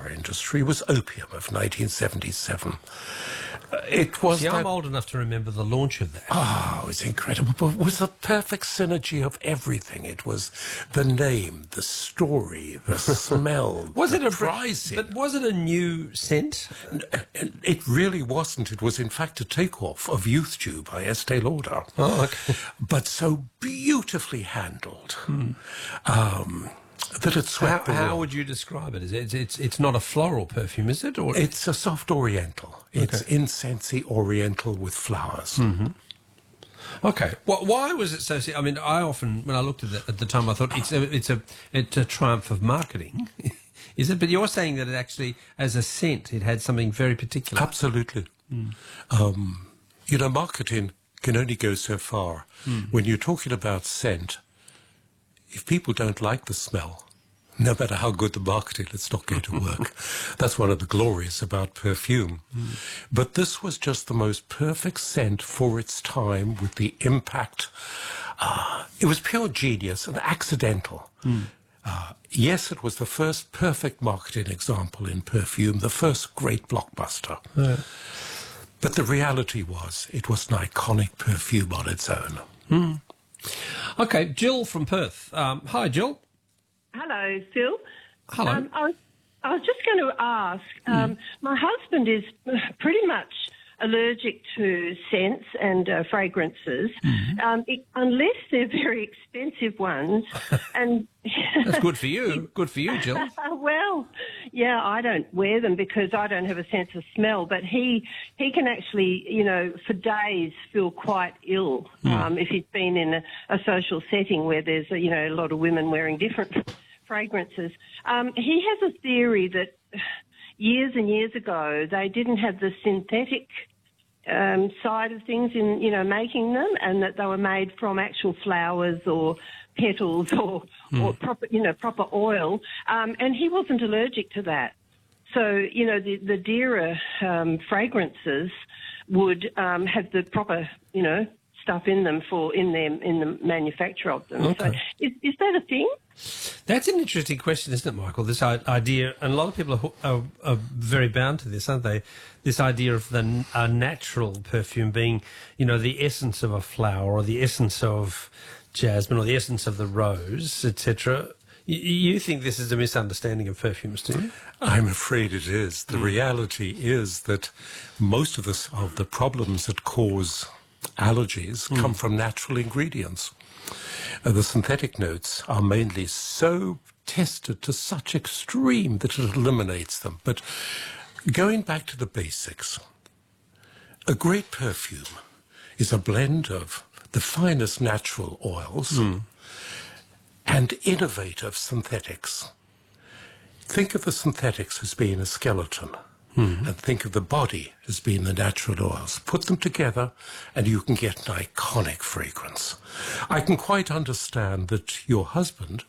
cigar industry was Opium of 1977. It was. See, I'm old enough to remember the launch of that. Oh, it was incredible. But it was a perfect synergy of everything. It was the name, the story, the smell, Was the it pricing. But was it a new scent? It really wasn't. It was, in fact, a takeoff of Youth Chew by Estee Lauder. Oh, okay. But so beautifully handled that it swept the How world. would you describe it? It's not a floral perfume, is it? Or It's a soft oriental. It's incensey oriental with flowers. okay. Why was it so? I mean, I often, when I looked at it at the time, I thought it's a triumph of marketing. Is it? But you're saying that it actually, as a scent, it had something very particular. Absolutely. Marketing can only go so far. When you're talking about scent, if people don't like the smell, no matter how good the marketing, it's not going to work. That's one of the glories about perfume. But this was just the most perfect scent for its time with the impact. It was pure genius and accidental. Yes, it was the first perfect marketing example in perfume, the first great blockbuster. But the reality was, it was an iconic perfume on its own. Okay, Jill from Perth. Hi, Jill. Hello, Phil. Hello. I was just going to ask, my husband is pretty much allergic to scents and fragrances, unless they're very expensive ones. And That's good for you. Good for you, Jill. well, yeah, I don't wear them because I don't have a sense of smell, but he can actually, for days feel quite ill if he's been in a social setting where there's, a lot of women wearing different fragrances. He has a theory that years and years ago they didn't have the synthetic side of things in, making them, and that they were made from actual flowers or petals or proper oil. And he wasn't allergic to that. So, the dearer fragrances would have the proper, stuff in them in the manufacture of them. Okay. So is that a thing? That's an interesting question, isn't it, Michael? This idea, and a lot of people are very bound to this, aren't they? This idea of a natural perfume being, the essence of a flower or the essence of jasmine or the essence of the rose, etc. You think this is a misunderstanding of perfumes, do you? I'm afraid it is. The reality is that most of the problems that cause allergies come from natural ingredients. The synthetic notes are mainly so tested to such extreme that it eliminates them. But going back to the basics, a great perfume is a blend of the finest natural oils and innovative synthetics. Think of the synthetics as being a skeleton. And think of the body as being the natural oils. Put them together and you can get an iconic fragrance. I can quite understand that your husband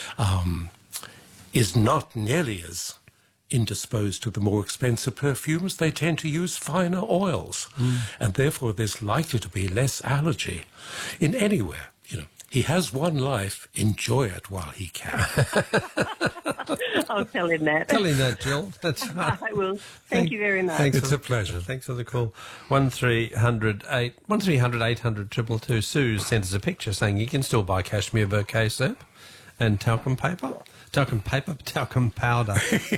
is not nearly as indisposed to the more expensive perfumes. They tend to use finer oils, and therefore there's likely to be less allergy in anywhere. He has one life. Enjoy it while he can. I'll tell him that. Tell him that, Jill. That's I will. Thank you very much. Thanks It's a pleasure. Thanks for the call. 1300 800 222. Sue sent us a picture saying you can still buy cashmere bouquet soap and talcum paper. Talcum powder.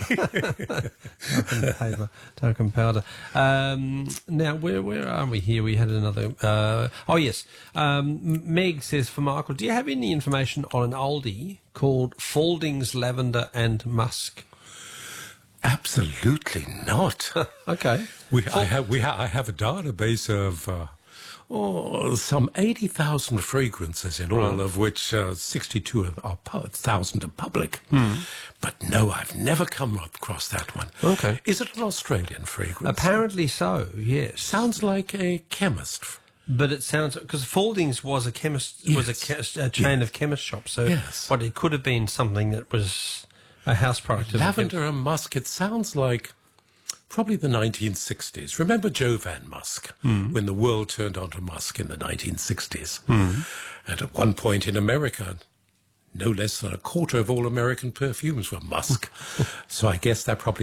Talcum powder. Now, where are we here? We had another... yes. Meg says, for Michael, do you have any information on an oldie called Falding's Lavender and Musk? Absolutely not. Okay. I have a database of some 80,000 fragrances in all, of which 62,000 are public. But no, I've never come across that one. Okay. Is it an Australian fragrance? Apparently so, yes. Sounds like a chemist. But it sounds... Because Falding's was a chemist... was a chain of chemist shops. So Yes. But it could have been something that was a house product. of a Lavender and musk, it sounds like probably the 1960s. Remember Jovan Musk, when the world turned onto musk in the 1960s? And at one point in America, no less than a quarter of all American perfumes were musk. So I guess that probably